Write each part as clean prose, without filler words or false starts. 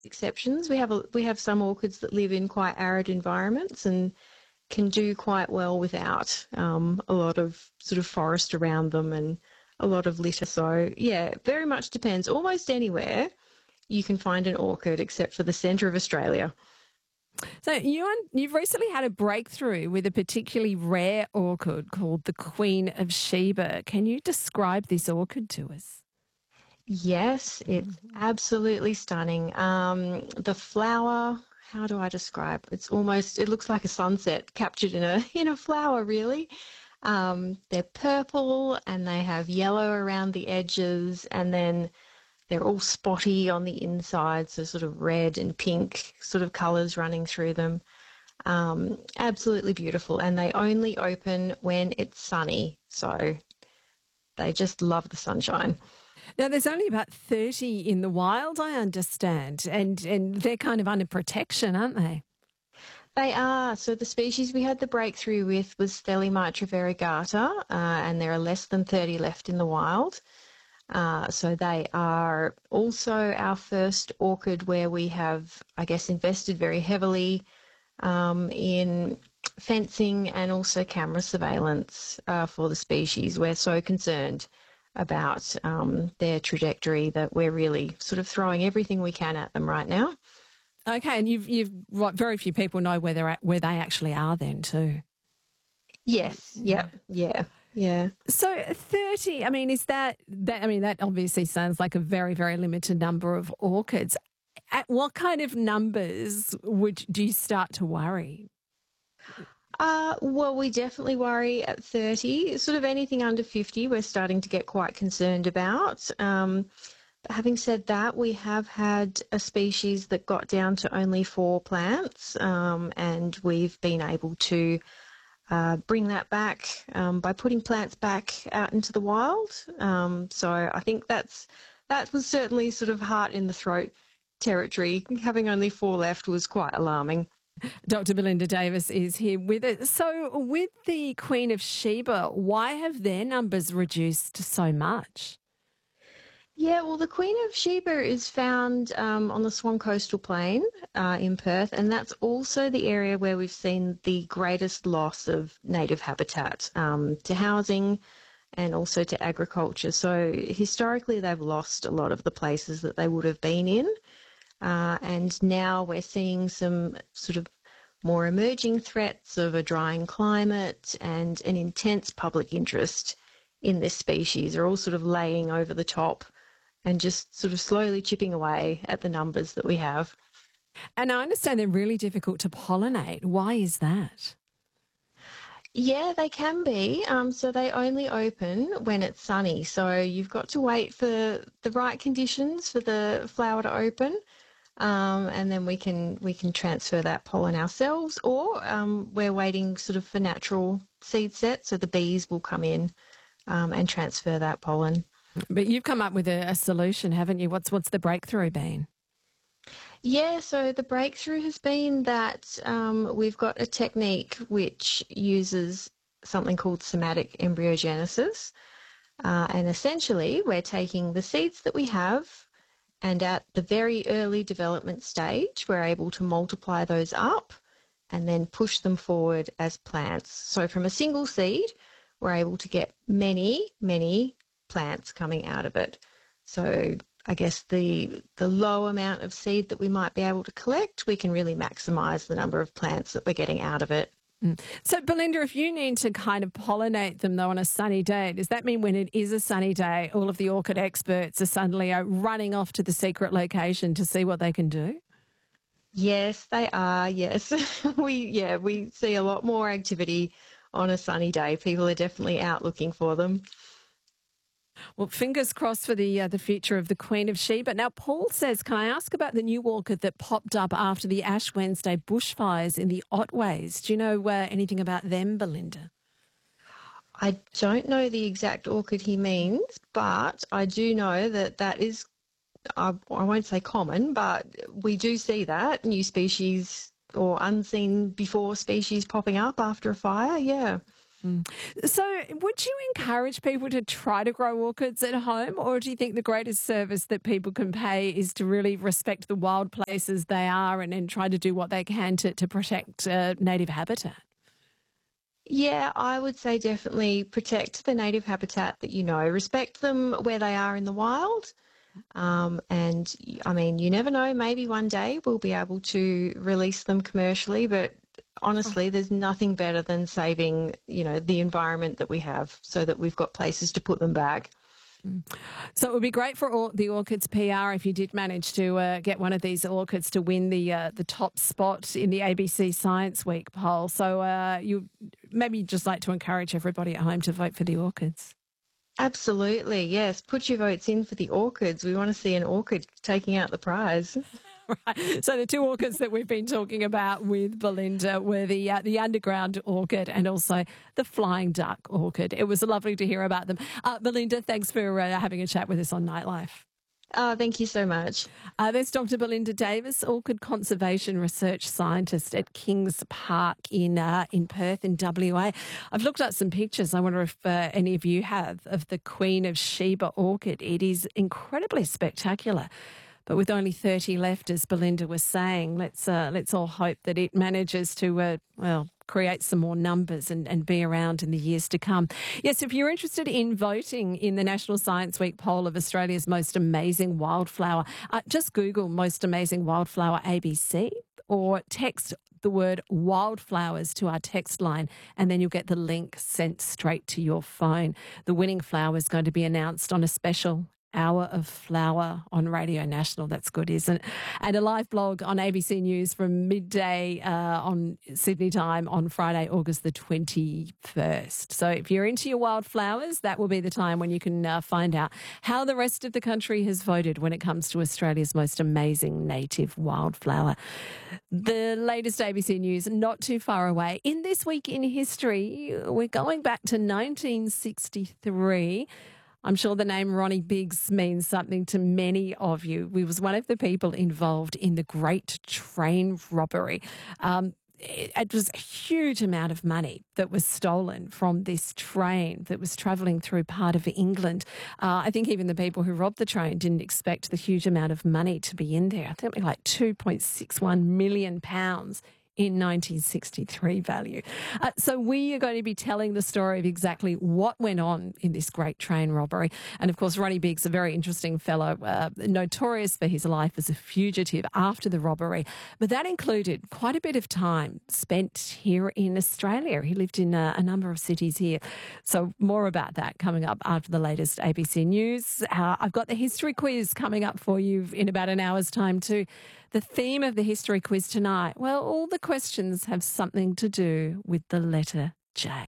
exceptions. We have some orchids that live in quite arid environments and can do quite well without a lot of sort of forest around them and a lot of litter. So yeah, very much depends. Almost anywhere you can find an orchid except for the centre of Australia. So, Ewan, you've recently had a breakthrough with a particularly rare orchid called the Queen of Sheba. Can you describe this orchid to us? Yes, it's absolutely stunning. The flower, how do I describe? It looks like a sunset captured in a in a flower, really. They're purple and they have yellow around the edges, and then they're all spotty on the inside, so sort of red and pink sort of colours running through them. Absolutely beautiful, and they only open when it's sunny, so they just love the sunshine. Now, there's only about 30 in the wild, I understand, and they're kind of under protection, aren't they? They are. So the species we had the breakthrough with was Thelymitra variegata, and there are less than 30 left in the wild. So they are also our first orchid where we have, I guess, invested very heavily in fencing and also camera surveillance for the species. We're so concerned about their trajectory that we're really sort of throwing everything we can at them right now. Okay, and you've what very few people know where they're at, where they actually are then too. Yes. Yep. Yeah. Yeah. So 30, I mean, is that I mean, that obviously sounds like a very, very limited number of orchids. At what kind of numbers do you start to worry? Well, we definitely worry at 30. Sort of anything under 50, we're starting to get quite concerned about. But having said that, we have had a species that got down to only 4 plants, and we've been able to bring that back by putting plants back out into the wild. So I think that was certainly sort of heart in the throat territory. Having only 4 left was quite alarming. Dr. Belinda Davis is here with us. So with the Queen of Sheba, why have their numbers reduced so much? Yeah, well, the Queen of Sheba is found on the Swan Coastal Plain in Perth, and that's also the area where we've seen the greatest loss of native habitat to housing and also to agriculture. So historically, they've lost a lot of the places that they would have been in, and now we're seeing some sort of more emerging threats of a drying climate and an intense public interest in this species are all sort of laying over the top and just sort of slowly chipping away at the numbers that we have. And I understand they're really difficult to pollinate. Why is that? Yeah, they can be. So they only open when it's sunny. So you've got to wait for the right conditions for the flower to open, and then we can transfer that pollen ourselves, or we're waiting sort of for natural seed set. So the bees will come in and transfer that pollen. But you've come up with a solution, haven't you? What's the breakthrough been? Yeah, so the breakthrough has been that we've got a technique which uses something called somatic embryogenesis. And essentially, we're taking the seeds that we have, and at the very early development stage, we're able to multiply those up and then push them forward as plants. So from a single seed, we're able to get many, many plants coming out of it. So I guess the low amount of seed that we might be able to collect, we can really maximise the number of plants that we're getting out of it. So, Belinda, if you need to kind of pollinate them, though, on a sunny day, does that mean when it is a sunny day, all of the orchid experts are suddenly running off to the secret location to see what they can do? Yes, they are, yes. We see a lot more activity on a sunny day. People are definitely out looking for them. Well, fingers crossed for the future of the Queen of Sheba. Now, Paul says, can I ask about the new orchid that popped up after the Ash Wednesday bushfires in the Otways? Do you know anything about them, Belinda? I don't know the exact orchid he means, but I do know that is, I won't say common, but we do see that, new species or unseen before species popping up after a fire, yeah. So would you encourage people to try to grow orchids at home, or do you think the greatest service that people can pay is to really respect the wild places they are and try to do what they can to protect native habitat? Yeah, I would say definitely protect the native habitat that you know, respect them where they are in the wild. I mean, you never know, maybe one day we'll be able to release them commercially, but honestly, there's nothing better than saving, you know, the environment that we have so that we've got places to put them back. So it would be great for the Orchids PR if you did manage to get one of these orchids to win the top spot in the ABC Science Week poll. So you maybe just like to encourage everybody at home to vote for the orchids. Absolutely, yes. Put your votes in for the orchids. We want to see an orchid taking out the prize. Right. So the two orchids that we've been talking about with Belinda were the underground orchid and also the flying duck orchid. It was lovely to hear about them. Belinda, thanks for having a chat with us on Nightlife. Thank you so much. There's Dr. Belinda Davis, orchid conservation research scientist at Kings Park in Perth in WA. I've looked at some pictures. I wonder if any of you have of the Queen of Sheba orchid. It is incredibly spectacular. But with only 30 left, as Belinda was saying, let's all hope that it manages to, create some more numbers and be around in the years to come. Yes, if you're interested in voting in the National Science Week poll of Australia's most amazing wildflower, just Google Most Amazing Wildflower ABC or text the word wildflowers to our text line, and then you'll get the link sent straight to your phone. The winning flower is going to be announced on a special Hour of Flower on Radio National. That's good, isn't it? And a live blog on ABC News from midday on Sydney time on Friday, August the 21st. So if you're into your wildflowers, that will be the time when you can find out how the rest of the country has voted when it comes to Australia's most amazing native wildflower. The latest ABC News, not too far away. In This Week in History, we're going back to 1963. I'm sure the name Ronnie Biggs means something to many of you. He was one of the people involved in the Great Train Robbery. It was a huge amount of money that was stolen from this train that was travelling through part of England. I think even the people who robbed the train didn't expect the huge amount of money to be in there. I think it was like £2.61 million in 1963 value. So we are going to be telling the story of exactly what went on in this great train robbery. And of course, Ronnie Biggs, a very interesting fellow, notorious for his life as a fugitive after the robbery. But that included quite a bit of time spent here in Australia. He lived in a number of cities here. So more about that coming up after the latest ABC News. I've got the history quiz coming up for you in about an hour's time too. The theme of the history quiz tonight, well, all the questions have something to do with the letter J.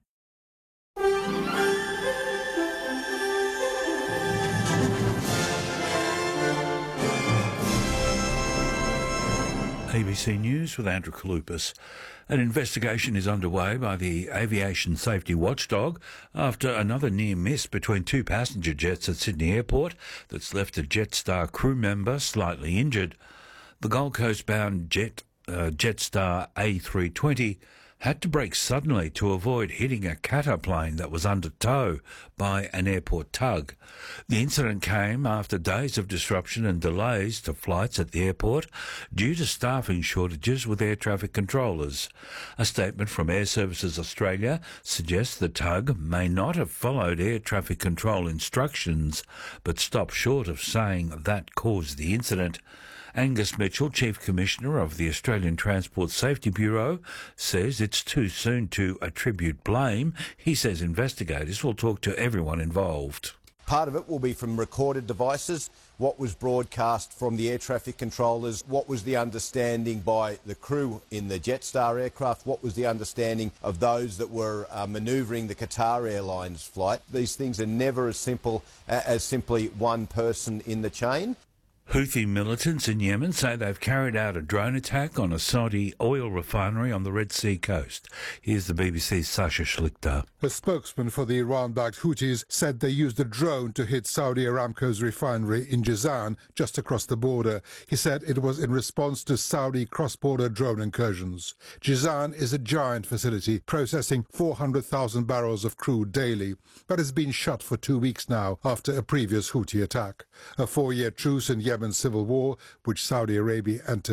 ABC News with Andrew Kalupas. An investigation is underway by the aviation safety watchdog after another near miss between two passenger jets at Sydney Airport that's left a Jetstar crew member slightly injured. The Gold Coast-bound Jetstar A320 had to brake suddenly to avoid hitting a Qatar plane that was under tow by an airport tug. The incident came after days of disruption and delays to flights at the airport due to staffing shortages with air traffic controllers. A statement from Air Services Australia suggests the tug may not have followed air traffic control instructions, but stopped short of saying that caused the incident. Angus Mitchell, Chief Commissioner of the Australian Transport Safety Bureau, says it's too soon to attribute blame. He says investigators will talk to everyone involved. Part of it will be from recorded devices, what was broadcast from the air traffic controllers, what was the understanding by the crew in the Jetstar aircraft, what was the understanding of those that were manoeuvring the Qatar Airlines flight. These things are never as simple as simply one person in the chain. Houthi militants in Yemen say they've carried out a drone attack on a Saudi oil refinery on the Red Sea coast. Here's the BBC's Sasha Schlichter. A spokesman for the Iran-backed Houthis said they used a drone to hit Saudi Aramco's refinery in Jazan, just across the border. He said it was in response to Saudi cross-border drone incursions. Jazan is a giant facility processing 400,000 barrels of crude daily, but has been shut for 2 weeks now after a previous Houthi attack. A 4-year truce in Yemen's civil war, which Saudi Arabia entered